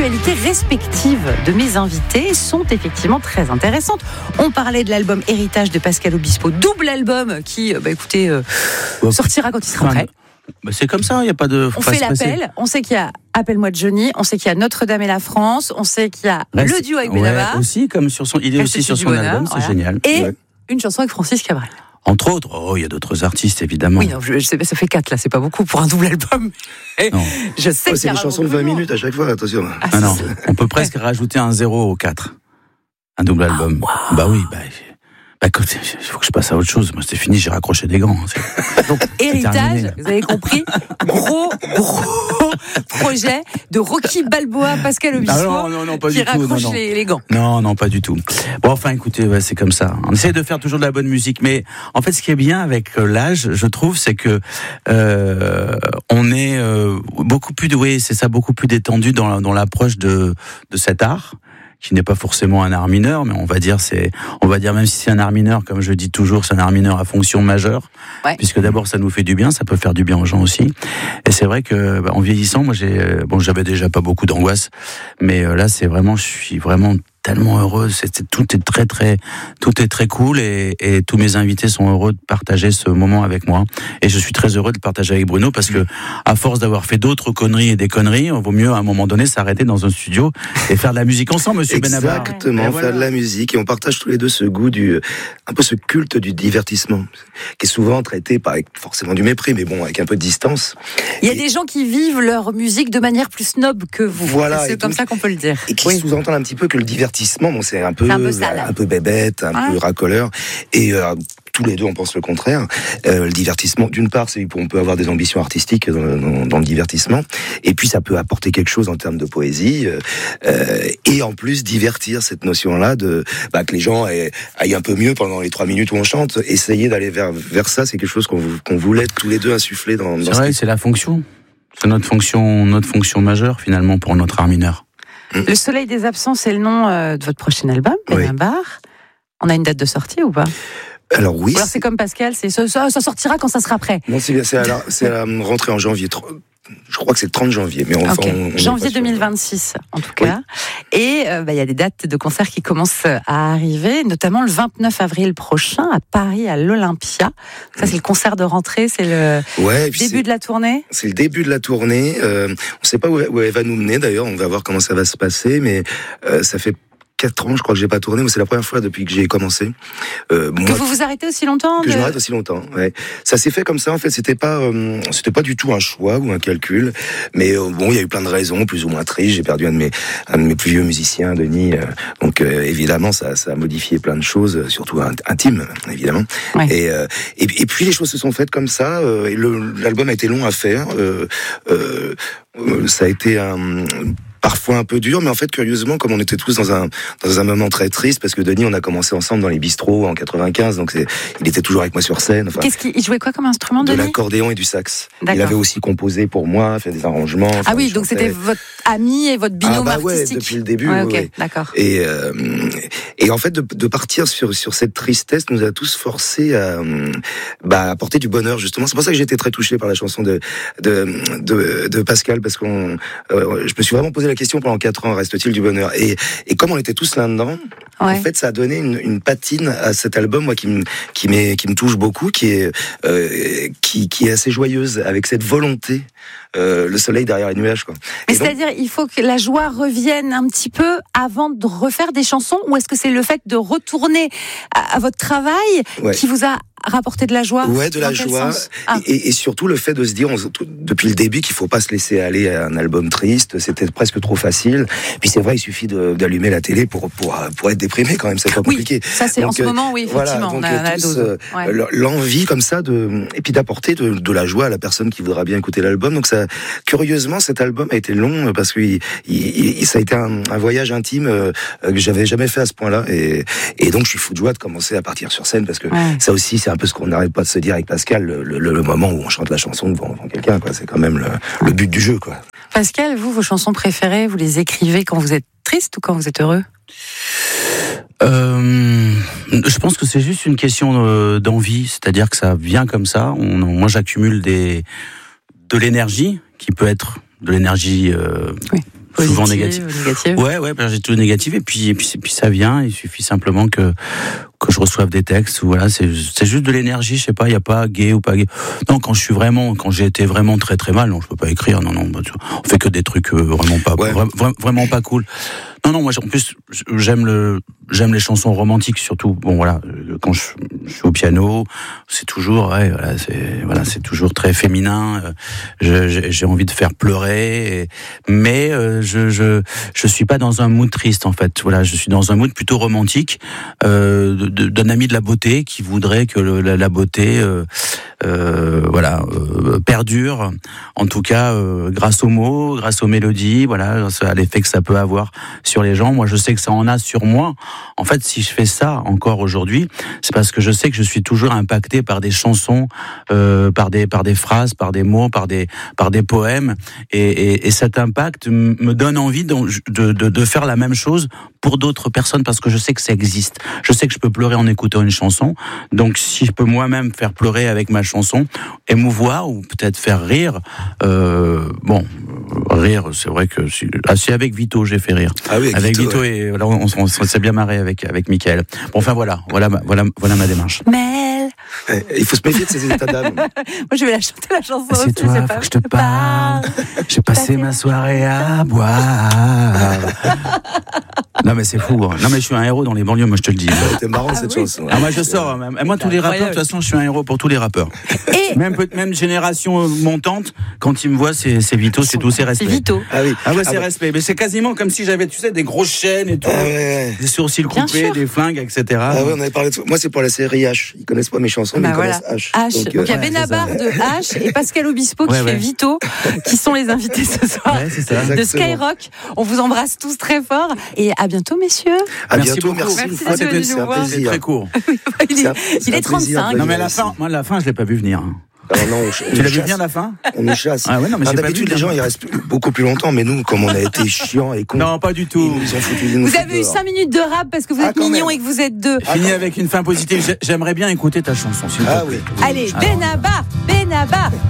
actualités respectives de mes invités sont effectivement très intéressantes. On parlait de l'album Héritage de Pascal Obispo, double album qui, sortira quand il sera prêt. C'est comme ça, il n'y a pas de... On fait l'appel, on sait qu'il y a Appelle-moi Johnny, on sait qu'il y a Notre-Dame et la France, on sait qu'il y a le duo avec Benabar. Aussi, comme il est aussi sur son album, c'est génial. Et une chanson avec Francis Cabrel. Entre autres, il y a d'autres artistes, évidemment. Oui, non, ça fait 4 là, c'est pas beaucoup pour un double album. Je sais c'est des chansons de 20 minutes à chaque fois, attention. Non, on peut presque rajouter un 0 au 4. Un double album. Wow. Bah oui, écoute, il faut que je passe à autre chose. Moi, c'est fini, j'ai raccroché des gants. Donc, Héritage, vous avez compris, gros projet de Rocky Balboa, Pascal Obispo, non, pas qui du tout, raccroche les gants. Non, pas du tout. Bon, enfin, écoutez, c'est comme ça. On essaie de faire toujours de la bonne musique, mais en fait, ce qui est bien avec l'âge, je trouve, c'est que on est beaucoup plus détendu dans l'approche de cet art, qui n'est pas forcément un art mineur, mais on va dire même si c'est un art mineur, comme je dis toujours, c'est un art mineur à fonction majeure, puisque d'abord ça nous fait du bien, ça peut faire du bien aux gens aussi. Et c'est vrai que en vieillissant, moi j'avais déjà pas beaucoup d'angoisse, mais là je suis vraiment tellement heureux, tout est très cool et tous mes invités sont heureux de partager ce moment avec moi et je suis très heureux de partager avec Bruno parce que à force d'avoir fait d'autres conneries et des conneries, on vaut mieux à un moment donné s'arrêter dans un studio et faire de la musique ensemble, monsieur Benabar. Exactement, faire de la musique et on partage tous les deux ce goût un peu ce culte du divertissement qui est souvent traité par forcément du mépris mais bon avec un peu de distance. Il y a des gens qui vivent leur musique de manière plus snob que vous. Voilà, c'est comme ça qu'on peut le dire. Et qui sous-entendent un petit peu que le divertissement, c'est un peu sale. Un peu bébête, un peu racoleur. Et tous les deux, on pense le contraire. Le divertissement, d'une part, on peut avoir des ambitions artistiques dans le divertissement. Et puis, ça peut apporter quelque chose en termes de poésie. Et en plus, divertir cette notion-là que les gens aillent un peu mieux pendant les 3 minutes où on chante. Essayer d'aller vers ça, c'est quelque chose qu'on voulait tous les deux insuffler dans c'est vrai, c'est la fonction. C'est notre fonction majeure, finalement, pour notre art mineur. Le Soleil des absents, c'est le nom de votre prochain album, Benabar. On a une date de sortie ou pas ? Alors oui. Ou alors c'est comme Pascal, ça sortira quand ça sera prêt. Non, c'est à la rentrée en janvier. Je crois que c'est le 30 janvier. Mais on janvier 2026, en tout cas. Oui. Et il y a des dates de concerts qui commencent à arriver, notamment le 29 avril prochain à Paris, à l'Olympia. Ça, c'est le concert de rentrée, c'est le début de la tournée. C'est le début de la tournée. On ne sait pas où elle va nous mener, d'ailleurs. On va voir comment ça va se passer. Mais ça fait 4 ans, je crois que j'ai pas tourné, mais c'est la première fois depuis que j'ai commencé. Que vous vous arrêtez aussi longtemps Que je m'arrête aussi longtemps, ouais. Ça s'est fait comme ça, en fait, c'était pas du tout un choix ou un calcul, mais il y a eu plein de raisons, plus ou moins tristes. J'ai perdu un de mes plus vieux musiciens, Denis, donc évidemment, ça a modifié plein de choses, surtout intimes, évidemment. Ouais. Et puis les choses se sont faites comme ça, et l'album a été long à faire, ça a été parfois un peu dur, mais en fait, curieusement, comme on était tous dans un moment très triste, parce que Denis, on a commencé ensemble dans les bistrots en 95, donc il était toujours avec moi sur scène. Enfin, il jouait quoi comme instrument, Denis ? De l'accordéon et du sax. D'accord. Il avait aussi composé pour moi, fait des arrangements. Ah oui, donc c'était votre ami et votre binôme artistique. Ouais, depuis le début. Ouais. D'accord. Et en fait, de partir sur cette tristesse nous a tous forcés à apporter du bonheur, justement. C'est pour ça que j'ai été très touché par la chanson de Pascal, parce que je me suis vraiment posé la question pendant 4 ans, reste-t-il du bonheur ? Et comme on était tous là-dedans, en fait, ça a donné une patine à cet album, moi, qui me touche beaucoup, qui est assez joyeuse, avec cette volonté, le soleil derrière les nuages, quoi. Mais c'est-à-dire, il faut que la joie revienne un petit peu avant de refaire des chansons, ou est-ce que c'est le fait de retourner à votre travail qui vous a rapporté de la joie ? Ouais, de la joie. Et surtout le fait de se dire, depuis le début, qu'il faut pas se laisser aller à un album triste. C'était presque trop facile. Puis c'est vrai, il suffit d'allumer la télé pour être déprimé quand même. C'est pas compliqué. Oui, ça c'est en ce moment, oui, effectivement. Voilà, donc, on a la dose. L'envie comme ça et puis d'apporter de la joie à la personne qui voudra bien écouter l'album. Donc ça, curieusement, cet album a été long parce que ça a été un voyage intime que j'avais jamais fait à ce point-là. Et donc je suis fou de joie de commencer à partir sur scène parce que ça aussi, c'est un peu ce qu'on n'arrête pas de se dire avec Pascal, le moment où on chante la chanson devant quelqu'un, quoi. C'est quand même le but du jeu, quoi. Pascal, vous, vos chansons préférées, vous les écrivez quand vous êtes triste ou quand vous êtes heureux ? Je pense que c'est juste une question d'envie, c'est-à-dire que ça vient comme ça. Moi, j'accumule de l'énergie qui peut être de l'énergie souvent négative. Ouais, j'ai tout négatif et puis ça vient. Il suffit simplement que je reçoive des textes. Voilà, c'est juste de l'énergie. Je sais pas, il y a pas gay ou pas gay. Non, quand j'ai été vraiment très très mal, non, je peux pas écrire. Non, on fait que des trucs vraiment pas, vraiment pas cool. Non, moi en plus j'aime les chansons romantiques surtout. Bon voilà, quand je suis au piano, c'est toujours c'est toujours très féminin. J'ai envie de faire pleurer, mais je suis pas dans un mood triste en fait. Voilà, je suis dans un mood plutôt romantique d'un ami de la beauté qui voudrait que la beauté perdure, en tout cas grâce aux mots, grâce aux mélodies, voilà, grâce à l'effet que ça peut avoir sur les gens. Moi je sais que ça en a sur moi. En fait, si je fais ça encore aujourd'hui, c'est parce que je sais que je suis toujours impacté par des chansons, par des phrases, par des mots, par des poèmes, et cet impact me donne envie de faire la même chose pour d'autres personnes, parce que je sais que ça existe. Je sais que je peux pleurer en écoutant une chanson, donc si je peux moi-même faire pleurer avec ma chanson, émouvoir ou peut-être faire rire, rire, c'est vrai que c'est avec Vito j'ai fait rire. Ah oui, avec Vito et là on s'est bien marré avec Mickaël. Bon, enfin voilà ma démarche. Mel. Il faut se méfier de ces états d'âme. Moi je vais la chanter la chanson. C'est toi, faut que je te parle. J'ai passé ma soirée à boire. Non mais c'est fou. Hein. Non mais je suis un héros dans les banlieues, moi je te le dis. C'était marrant cette chanson. Ah, moi je sors. Moi tous les rappeurs, de toute façon je suis un héros pour tous les rappeurs. Et même génération montante, quand ils me voient, c'est Vito, c'est tout, c'est respect. C'est Vito. Ah oui. Ah ouais, c'est respect. Mais c'est quasiment comme si j'avais, tu sais, des grosses chaînes et tout, des sourcils coupés, des flingues, etc. Ah ouais, on avait parlé de ça. Moi c'est pour la série H. Ils connaissent pas mes chansons, mais ils connaissent H. Donc il y a Benabar de H et Pascal Obispo qui fait Vito, qui sont les invités ce soir de Skyrock. On vous embrasse tous très fort et à bientôt messieurs. À merci bientôt, beaucoup. merci. C'est un plaisir. C'est très court. Il est 35. Non mais la fin, je l'ai pas vu venir. Alors non, tu l'as vu venir la fin? On nous chasse. Ah ouais, non, mais d'habitude, les gens ils restent beaucoup plus longtemps, mais nous, comme on a été chiants et cons. Non, pas du tout. Vous avez eu 5 minutes de rap parce que vous êtes mignons et que vous êtes deux. Fini avec une fin positive. J'aimerais bien écouter ta chanson. Ah oui. Allez, Benabar.